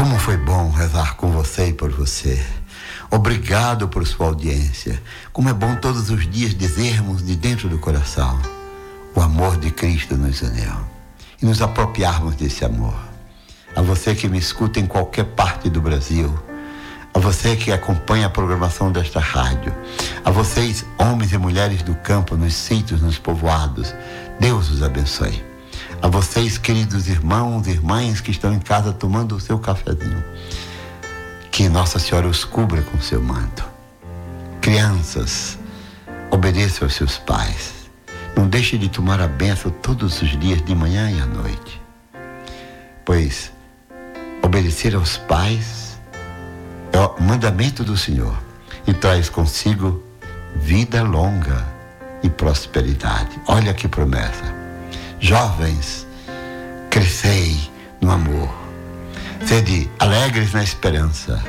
Como foi bom rezar com você e por você. Obrigado por sua audiência. Como é bom todos os dias dizermos de dentro do coração: o amor de Cristo nos uniu. E nos apropriarmos desse amor. A você que me escuta em qualquer parte do Brasil, a você que acompanha a programação desta rádio, a vocês, homens e mulheres do campo, nos sítios, nos povoados, Deus os abençoe. A vocês, queridos irmãos e irmãs que estão em casa tomando o seu cafezinho, que Nossa Senhora os cubra com seu manto. Crianças, obedeçam aos seus pais. Não deixe de tomar a bênção todos os dias, de manhã e à noite. Pois obedecer aos pais é o mandamento do Senhor e traz consigo vida longa e prosperidade. Olha que promessa. Jovens, crescei no amor. Sede alegres na esperança.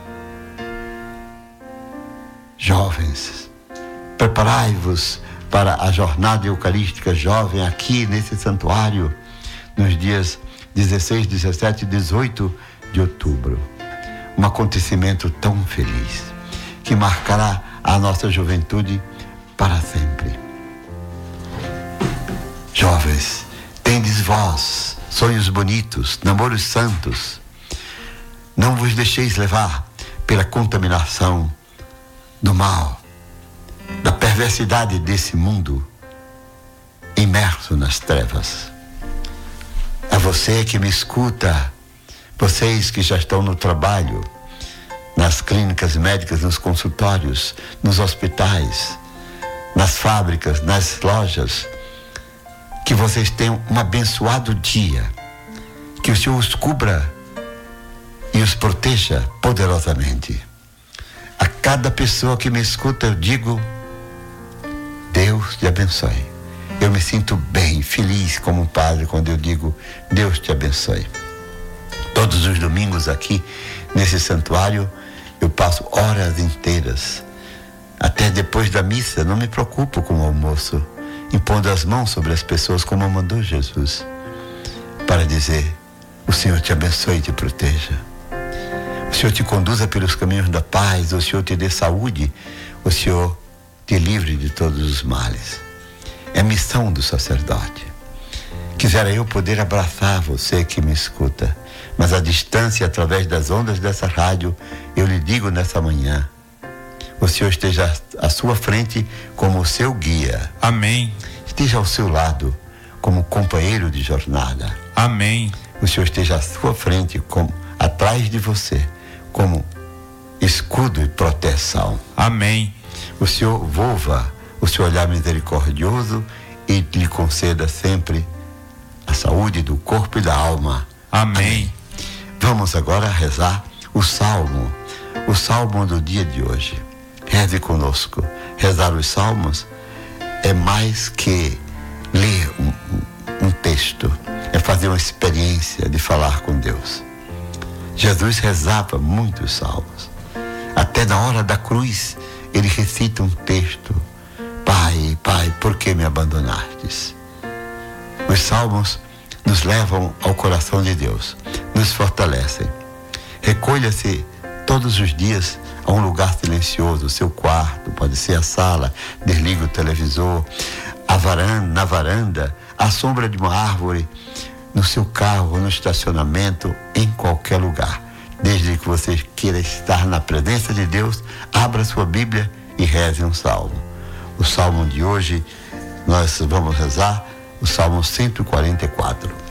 Jovens, preparai-vos para a jornada eucarística jovem aqui nesse santuário nos dias 16, 17 e 18 de outubro. Um acontecimento tão feliz que marcará a nossa juventude para sempre. Jovens, tendes vós sonhos bonitos, namoros santos. Não vos deixeis levar pela contaminação do mal, da perversidade desse mundo imerso nas trevas. A você que me escuta, vocês que já estão no trabalho, nas clínicas médicas, nos consultórios, nos hospitais, nas fábricas, nas lojas, que vocês tenham um abençoado dia, que o Senhor os cubra e os proteja poderosamente. A cada pessoa que me escuta eu digo: Deus te abençoe. Eu me sinto bem, feliz como um padre quando eu digo: Deus te abençoe. Todos os domingos aqui nesse santuário eu passo horas inteiras, até depois da missa. Não me preocupo com o almoço, impondo as mãos sobre as pessoas como mandou Jesus, para dizer: o Senhor te abençoe e te proteja. O Senhor te conduza pelos caminhos da paz, o Senhor te dê saúde, o Senhor te livre de todos os males. É a missão do sacerdote. Quisera eu poder abraçar você que me escuta, mas à distância, através das ondas dessa rádio, eu lhe digo nessa manhã: o Senhor esteja à sua frente como o seu guia. Amém. Esteja ao seu lado como companheiro de jornada. Amém. O Senhor esteja à sua frente, como atrás de você, como escudo e proteção. Amém. O Senhor volva o seu olhar misericordioso e lhe conceda sempre a saúde do corpo e da alma. Amém. Vamos agora rezar o salmo do dia de hoje. Reze conosco. Rezar os salmos é mais que ler um texto, é fazer uma experiência de falar com Deus. Jesus rezava muitos salmos. Até na hora da cruz, ele recita um texto: Pai, Pai, por que me abandonastes? Os salmos nos levam ao coração de Deus, nos fortalecem. Recolha-se todos os dias a um lugar silencioso, seu quarto, pode ser a sala, desliga o televisor, na varanda, à sombra de uma árvore, no seu carro, no estacionamento, em qualquer lugar. Desde que você queira estar na presença de Deus, abra sua Bíblia e reze um salmo. O salmo de hoje, nós vamos rezar o Salmo 144.